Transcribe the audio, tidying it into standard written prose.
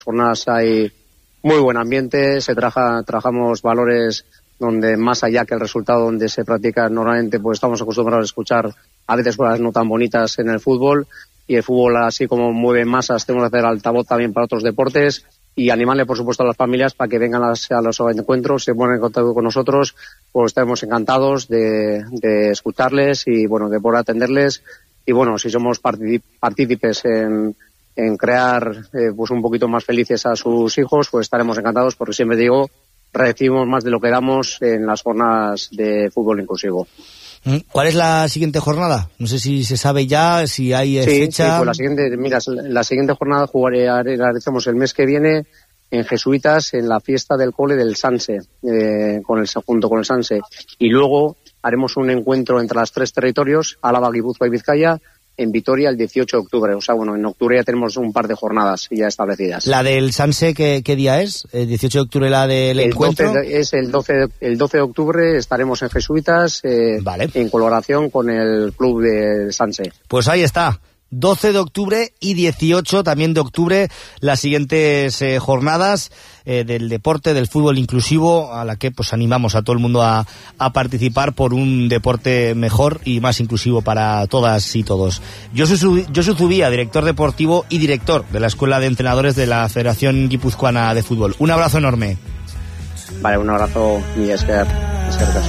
jornadas hay muy buen ambiente, trabajamos valores donde más allá que el resultado donde se practica normalmente, pues estamos acostumbrados a escuchar a veces cosas no tan bonitas en el fútbol, y el fútbol, así como mueve masas, tenemos que hacer altavoz también para otros deportes y animarle por supuesto a las familias para que vengan a los encuentros, se pongan en contacto con nosotros, pues estaremos encantados de escucharles y bueno, de poder atenderles, y bueno, si somos partícipes en crear pues un poquito más felices a sus hijos, pues estaremos encantados, porque siempre digo, recibimos más de lo que damos en las jornadas de fútbol inclusivo. ¿Cuál es la siguiente jornada? No sé si se sabe ya, si hay fecha. Sí, pues la siguiente jornada realizamos el mes que viene en Jesuitas, en la fiesta del cole del Sanse, junto con el Sanse, y luego haremos un encuentro entre los 3 territorios, Álava, Guipúzcoa y Vizcaya, en Vitoria el 18 de octubre. O sea, bueno, en octubre ya tenemos un par de jornadas ya establecidas. ¿La del Sanse qué día es? ¿El 18 de octubre la del encuentro? Es el 12 de octubre, estaremos en Jesuitas, vale, en colaboración con el club de Sanse. Pues ahí está. 12 de octubre y 18 también de octubre, las siguientes jornadas del deporte, del fútbol inclusivo, a la que pues animamos a todo el mundo a participar por un deporte mejor y más inclusivo para todas y todos. Josu Zubia, director deportivo y director de la Escuela de Entrenadores de la Federación Guipuzcoana de Fútbol. Un abrazo enorme. Vale, un abrazo y es que